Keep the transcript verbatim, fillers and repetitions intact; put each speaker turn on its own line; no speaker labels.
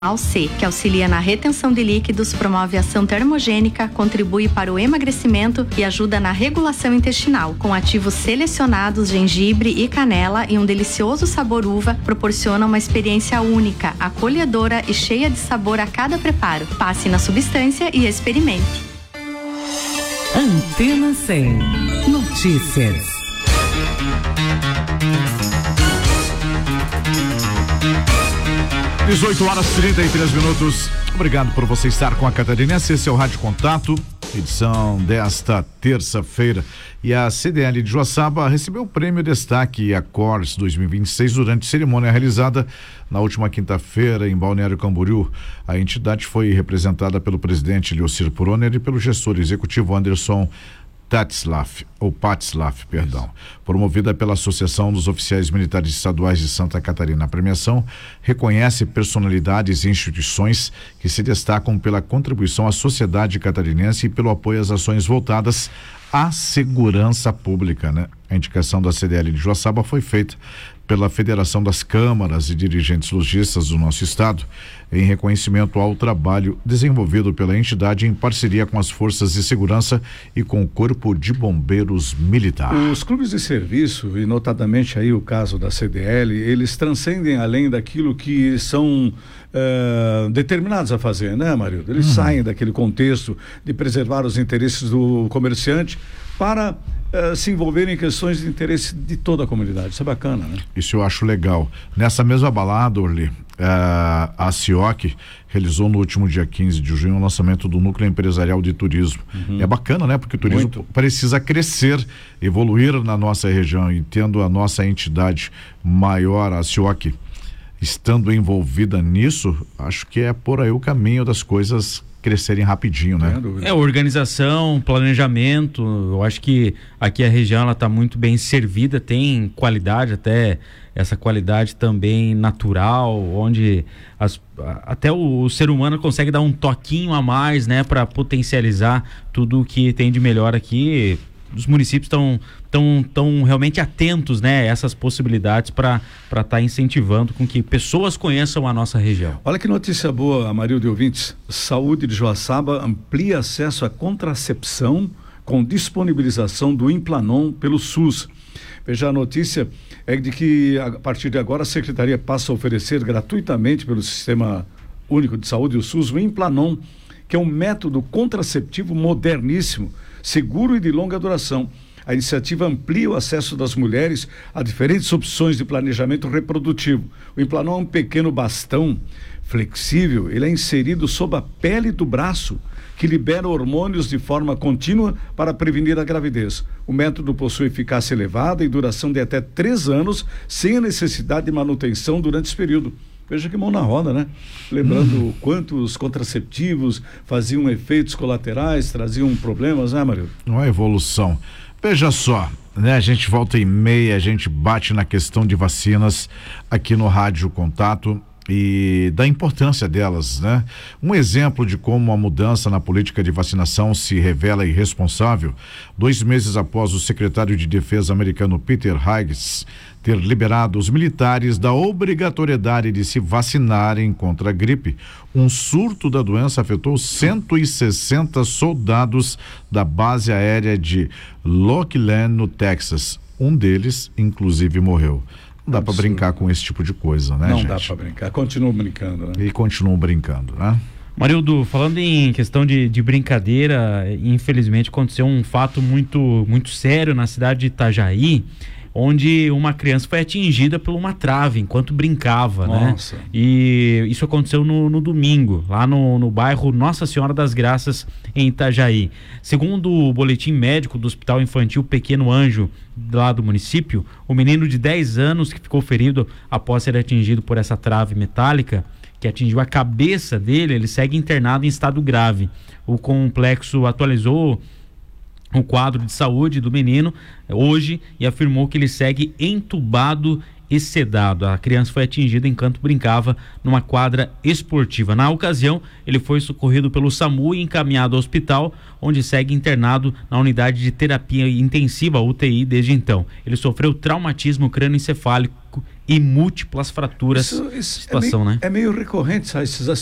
C, que auxilia na retenção de líquidos, promove ação termogênica, contribui para o emagrecimento e ajuda na regulação intestinal. Com ativos selecionados, gengibre e canela e um delicioso sabor uva, proporciona uma experiência única, acolhedora e cheia de sabor a cada preparo. Passe na substância e experimente.
Antena cem. Notícias.
dezoito horas e trinta e três minutos. Obrigado por você estar com a Catarinense. Esse é o Rádio Contato, edição desta terça-feira. E a C D L de Joaçaba recebeu o prêmio Destaque Acors dois mil e vinte e seis durante cerimônia realizada na última quinta-feira em Balneário Camboriú. A entidade foi representada pelo presidente Leocir Poroner e pelo gestor executivo Anderson Tatzlaff, ou Patzlaff, perdão, promovida pela Associação dos Oficiais Militares Estaduais de Santa Catarina. A premiação reconhece personalidades e instituições que se destacam pela contribuição à sociedade catarinense e pelo apoio às ações voltadas à segurança pública, né? A indicação da C D L de Joaçaba foi feita pela Federação das Câmaras e Dirigentes Logistas do nosso estado, em reconhecimento ao trabalho desenvolvido pela entidade em parceria com as forças de segurança e com o Corpo de Bombeiros Militar.
Os clubes de serviço, e notadamente aí o caso da C D L, eles transcendem além daquilo que são uh, determinados a fazer, né, Marildo? Eles uhum. saem daquele contexto de preservar os interesses do comerciante para Uh, se envolver em questões de interesse de toda a comunidade. Isso é bacana, né?
Isso eu acho legal. Nessa mesma balada, Orly, uh, a CIOC realizou no último dia quinze de junho o lançamento do Núcleo Empresarial de Turismo. Uhum. É bacana, né? Porque o turismo Muito. precisa crescer, evoluir na nossa região, e tendo a nossa entidade maior, a CIOC, estando envolvida nisso, acho que é por aí o caminho das coisas crescerem rapidinho, né?
É, organização, planejamento. Eu acho que aqui a região ela está muito bem servida, tem qualidade, até essa qualidade também natural, onde as, até o, o ser humano consegue dar um toquinho a mais, né, para potencializar tudo o que tem de melhor aqui. Os municípios estão tão, tão realmente atentos, né, a essas possibilidades para estar tá incentivando com que pessoas conheçam a nossa região.
Olha que notícia boa, Amarildo e ouvintes. Saúde de Joaçaba amplia acesso à contracepção com disponibilização do Implanon pelo SUS. Veja, a notícia é de que a partir de agora a Secretaria passa a oferecer gratuitamente pelo Sistema Único de Saúde, o SUS, o Implanon, que é um método contraceptivo moderníssimo, seguro e de longa duração. A iniciativa amplia o acesso das mulheres a diferentes opções de planejamento reprodutivo. O Implanon é um pequeno bastão flexível, ele é inserido sob a pele do braço, que libera hormônios de forma contínua para prevenir a gravidez. O método possui eficácia elevada e duração de até três anos, sem a necessidade de manutenção durante esse período. Veja que mão na roda, né? Lembrando hum. quantos contraceptivos faziam efeitos colaterais, traziam problemas, né, Marildo?
Uma evolução. Veja só, né? A gente volta e meia, a gente bate na questão de vacinas aqui no Rádio Contato e da importância delas, né? Um exemplo de como a mudança na política de vacinação se revela irresponsável, dois meses após o secretário de Defesa americano Peter Higgs ter liberado os militares da obrigatoriedade de se vacinarem contra a gripe, um surto da doença afetou cento e sessenta soldados da base aérea de Lockland, no Texas. Um deles, inclusive, morreu. Não dá para brincar com esse tipo de coisa, né,
Não
gente?
dá para brincar, continuam brincando, né?
E continuam brincando, né?
Marildo, falando em questão de, de brincadeira, infelizmente aconteceu um fato muito, muito sério na cidade de Itajaí, onde uma criança foi atingida por uma trave enquanto brincava,
Nossa.
né? E isso aconteceu no, no domingo, lá no, no bairro Nossa Senhora das Graças, em Itajaí. Segundo o boletim médico do Hospital Infantil Pequeno Anjo, lá do município, o menino de dez anos que ficou ferido após ser atingido por essa trave metálica, que atingiu a cabeça dele, ele segue internado em estado grave. O complexo atualizou o quadro de saúde do menino hoje e afirmou que ele segue entubado e sedado. A criança foi atingida enquanto brincava numa quadra esportiva. Na ocasião, ele foi socorrido pelo SAMU e encaminhado ao hospital, onde segue internado na unidade de terapia intensiva, U T I, desde então. Ele sofreu traumatismo crânioencefálico e múltiplas fraturas.
Isso, isso
situação,
é meio,
né?
É meio recorrente, sabe, esses